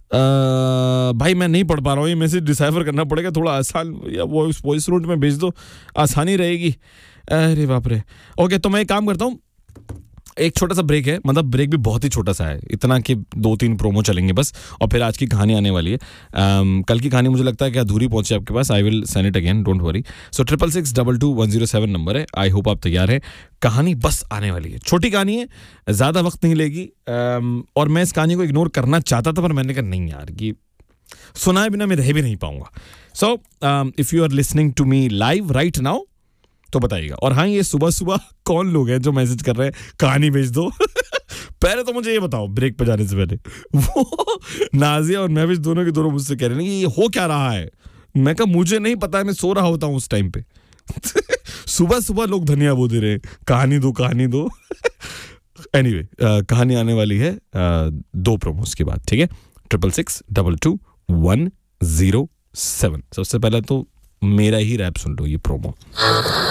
भाई मैं नहीं पढ़ पा रहा हूँ, ये मैसेज डिसाइफर करना पड़ेगा थोड़ा आसान, या वॉइस नोट में भेज दो, आसानी रहेगी। अरे बाप रे। ओके, तो मैं एक काम करता हूँ, एक छोटा सा ब्रेक है, मतलब ब्रेक भी बहुत ही छोटा सा है, इतना कि 2-3 प्रोमो चलेंगे बस, और फिर आज की कहानी आने वाली है। कल की कहानी मुझे लगता है कि अधूरी पहुंची आपके पास, I will send it again, don't worry. So 66622107 number है, आई होप आप तैयार हैं। कहानी बस आने वाली है, छोटी कहानी है, ज़्यादा वक्त नहीं लेगी, और मैं इस कहानी को इग्नोर करना चाहता था, पर मैंने कहा नहीं यार, कि सुनाए बिना मैं रह भी नहीं पाऊंगा। So if you are listening to me live right now तो बताइएगा। और हाँ, ये सुबह सुबह कौन लोग हैं जो मैसेज कर रहे हैं कहानी भेज दो? पहले तो मुझे ये बताओ, ब्रेक पे जाने से पहले, वो नाजिया और महविश दोनों के दोनों मुझसे कह रहे हैं कि ये हो क्या रहा है। मैं कहा मुझे नहीं पता है, मैं सो रहा होता हूँ उस टाइम पे। सुबह सुबह लोग धनिया बो दे रहे हैं, कहानी दो कहानी दो। एनीवे, कहानी आने वाली है 2 प्रोमोस के बाद, ठीक है। 66622107। सबसे पहले तो मेरा ही रैप सुन लो, ये प्रोमो।